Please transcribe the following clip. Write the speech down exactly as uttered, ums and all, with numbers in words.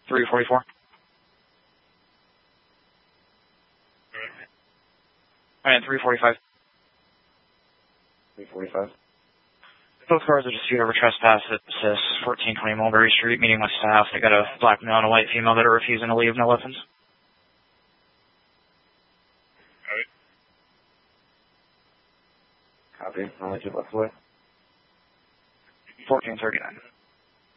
three forty-four. And three forty-five. three forty-five. Both cars are disputed over trespass at fourteen twenty Mulberry Street, meeting with staff. They got a black male and a white female that are refusing to leave, no weapons. Copy. I'll let you left away. fourteen thirty-nine.